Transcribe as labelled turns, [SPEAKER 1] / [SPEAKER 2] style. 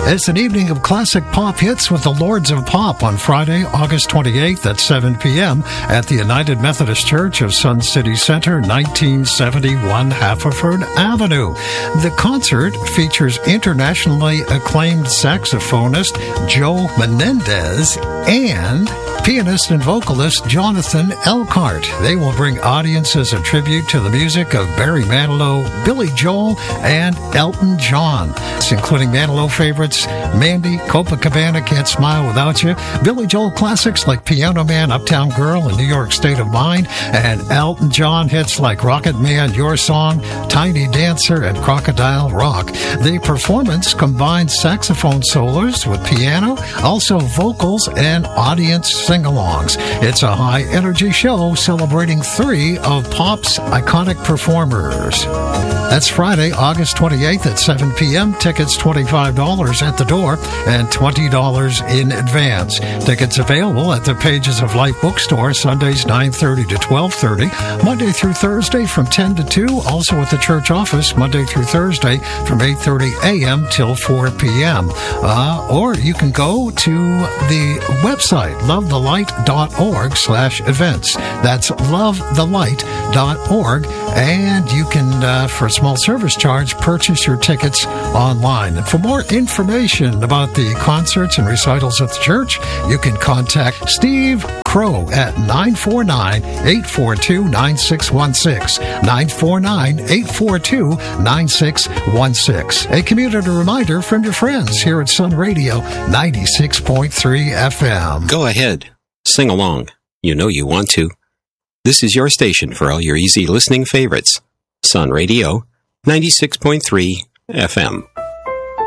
[SPEAKER 1] It's an evening of classic pop hits with the Lords of Pop on Friday, August 28th at 7 p.m. at the United Methodist Church of Sun City Center, 1971 Haverford Avenue. The concert features internationally acclaimed saxophonist Joe Menendez and pianist and vocalist Jonathan Elkhart. They will bring audiences a tribute to the music of Barry Manilow, Billy Joel, and Elton John, including Manilow favorites Mandy, Copacabana, Can't Smile Without You, Billy Joel classics like Piano Man, Uptown Girl, and New York State of Mind, and Elton John hits like Rocket Man, Your Song, Tiny Dancer, and Crocodile Rock. The performance combines saxophone solos with piano, also vocals and audience sing-alongs. It's a high-energy show celebrating 3 of pop's iconic performers. That's Friday, August 28th at 7 p.m. Tickets $25 at the door and $20 in advance. Tickets available at the Pages of Life bookstore, Sundays 9:30 to 12:30, Monday through Thursday from 10 to 2, also at the church office Monday through Thursday from 8:30 a.m. till 4 p.m. Or you can go to the website, lovethelight.org/events. That's lovethelight.org, and you can, for a small service charge, purchase your tickets online. And for more information about the concerts and recitals at the church, you can contact Steve Crow at 949-842-9616, 949-842-9616. A community reminder from your friends here at Sun Radio 96.3 FM.
[SPEAKER 2] Go ahead. Sing along. You know you want to. This is your station for all your easy listening favorites. Sun Radio 96.3 FM.